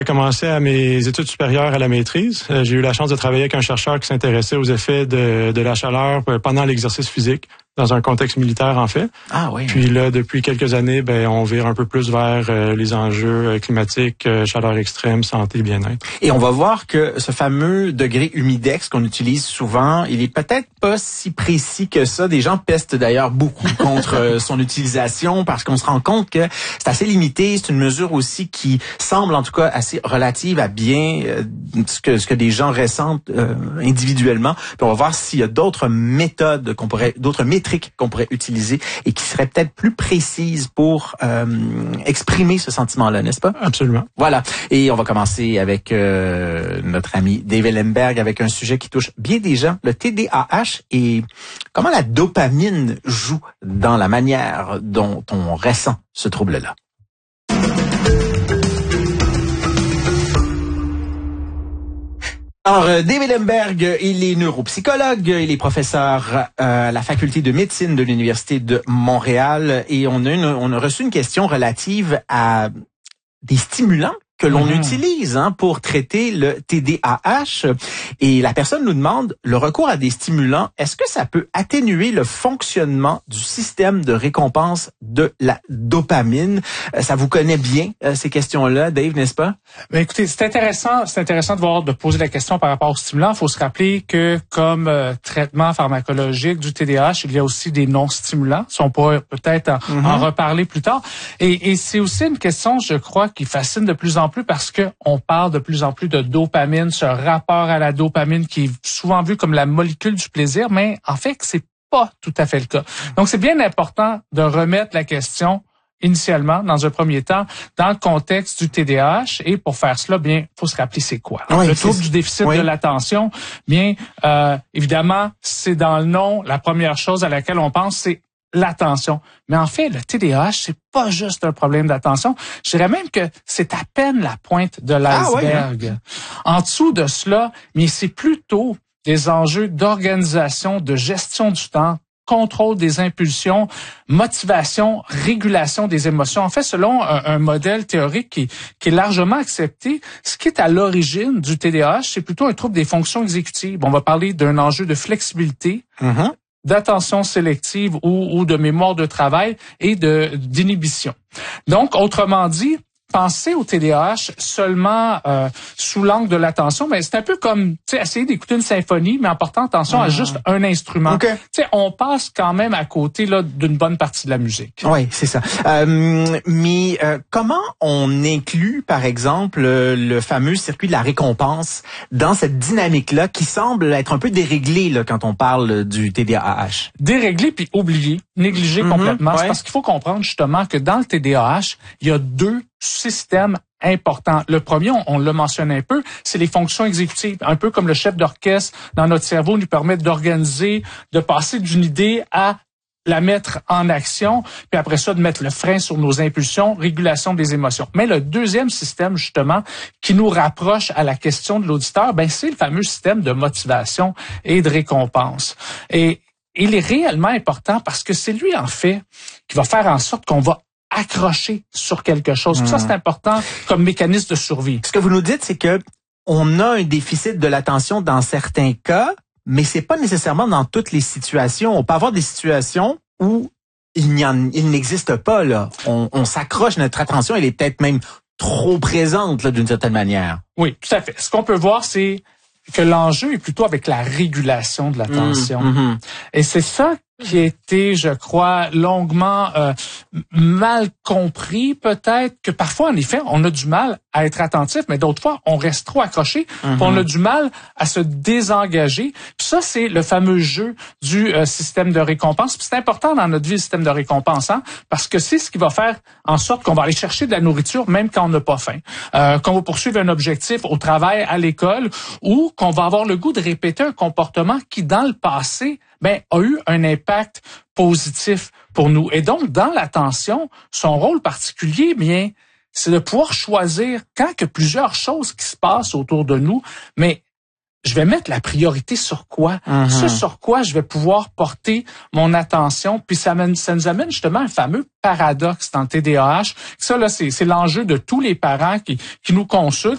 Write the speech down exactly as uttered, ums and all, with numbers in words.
J'ai commencé à mes études supérieures à la maîtrise. J'ai eu la chance de travailler avec un chercheur qui s'intéressait aux effets de, de la chaleur pendant l'exercice physique, dans un contexte militaire en fait. Ah oui. Puis là, depuis quelques années, ben on vire un peu plus vers euh, les enjeux climatiques, euh, chaleur extrême, santé, bien-être. Et on va voir que ce fameux degré humidex qu'on utilise souvent, il est peut-être pas si précis que ça. Des gens pestent d'ailleurs beaucoup contre son utilisation parce qu'on se rend compte que c'est assez limité. C'est une mesure aussi qui semble en tout cas assez relative à bien euh, ce que ce que des gens ressentent euh, individuellement. Puis on va voir s'il y a d'autres méthodes qu'on pourrait, d'autres méthodes qu'on pourrait utiliser et qui serait peut-être plus précise pour euh, exprimer ce sentiment-là, n'est-ce pas? Absolument. Voilà. Et on va commencer avec euh, notre ami David Lemberg avec un sujet qui touche bien des gens, le T D A H et comment la dopamine joue dans la manière dont on ressent ce trouble-là. Alors, David Lemberg, il est neuropsychologue, il est professeur à la faculté de médecine de l'Université de Montréal et on a, une, on a reçu une question relative à des stimulants que l'on mmh. utilise hein, pour traiter le T D A H. Et la personne nous demande, le recours à des stimulants, est-ce que ça peut atténuer le fonctionnement du système de récompense de la dopamine? Euh, ça vous connaît bien, euh, ces questions-là, Dave, n'est-ce pas? Ben, écoutez, c'est intéressant, c'est intéressant de voir, de poser la question par rapport aux stimulants. Il faut se rappeler que comme euh, traitement pharmacologique du T D A H, il y a aussi des non-stimulants. On pourrait peut-être en, mmh. en reparler plus tard. Et, et c'est aussi une question, je crois, qui fascine de plus en plus parce que on parle de plus en plus de dopamine, ce rapport à la dopamine qui est souvent vu comme la molécule du plaisir, mais en fait, c'est pas tout à fait le cas. Donc, c'est bien important de remettre la question initialement, dans un premier temps, dans le contexte du T D A H. Et pour faire cela, bien, faut se rappeler c'est quoi. Oui, le trouble du déficit oui. de l'attention, bien, euh, évidemment, c'est dans le nom. La première chose à laquelle on pense, c'est l'attention. Mais en fait, le T D A H, c'est pas juste un problème d'attention. Je dirais même que c'est à peine la pointe de l'iceberg. Ah, ouais, hein? En dessous de cela, mais c'est plutôt des enjeux d'organisation, de gestion du temps, contrôle des impulsions, motivation, régulation des émotions. En fait, selon un, un modèle théorique qui, qui est largement accepté, ce qui est à l'origine du T D A H, c'est plutôt un trouble des fonctions exécutives. On va parler d'un enjeu de flexibilité, mm-hmm. d'attention sélective ou, ou de mémoire de travail et de d'inhibition. Donc, autrement dit, penser au T D A H seulement euh, sous l'angle de l'attention, mais c'est un peu comme, tu sais, essayer d'écouter une symphonie, mais en portant attention mmh. à juste un instrument. Okay. Tu sais, on passe quand même à côté là d'une bonne partie de la musique. Oui, c'est ça. Euh, mais euh, comment on inclut, par exemple, le fameux circuit de la récompense dans cette dynamique-là qui semble être un peu déréglée là quand on parle du T D A H? Déréglé puis oublié, négligé mmh, complètement. Ouais. C'est parce qu'il faut comprendre justement que dans le T D A H, il y a deux système important. Le premier, on, on l'a mentionné un peu, c'est les fonctions exécutives. Un peu comme le chef d'orchestre dans notre cerveau nous permet d'organiser, de passer d'une idée à la mettre en action, puis après ça, de mettre le frein sur nos impulsions, régulation des émotions. Mais le deuxième système, justement, qui nous rapproche à la question de l'auditeur, ben c'est le fameux système de motivation et de récompense. Et il est réellement important parce que c'est lui, en fait, qui va faire en sorte qu'on va accroché sur quelque chose. Mmh. Ça, c'est important comme mécanisme de survie. Ce que vous nous dites, c'est que on a un déficit de l'attention dans certains cas, mais c'est pas nécessairement dans toutes les situations. On peut avoir des situations où il n'y en, il n'existe pas, là. On, on s'accroche, notre attention, elle est peut-être même trop présente, là, d'une certaine manière. Oui, tout à fait. Ce qu'on peut voir, c'est que l'enjeu est plutôt avec la régulation de l'attention. Mmh. Et c'est ça qui a été, je crois, longuement euh, mal compris peut-être, que parfois, en effet, on a du mal à être attentif, mais d'autres fois, on reste trop accroché, mm-hmm. puis on a du mal à se désengager. Puis ça, c'est le fameux jeu du euh, système de récompense. Puis c'est important dans notre vie, le système de récompense, hein, parce que c'est ce qui va faire en sorte qu'on va aller chercher de la nourriture même quand on n'a pas faim, euh, qu'on va poursuivre un objectif au travail, à l'école, ou qu'on va avoir le goût de répéter un comportement qui, dans le passé, ben, a eu un impact positif pour nous. Et donc, dans l'attention, son rôle particulier, bien, c'est de pouvoir choisir quand il y a plusieurs choses qui se passent autour de nous, mais je vais mettre la priorité sur quoi? Mm-hmm. Ce sur quoi je vais pouvoir porter mon attention. Puis ça, mène, ça nous amène justement un fameux paradoxe dans le T D A H. Ça, là, c'est, c'est l'enjeu de tous les parents qui, qui nous consultent.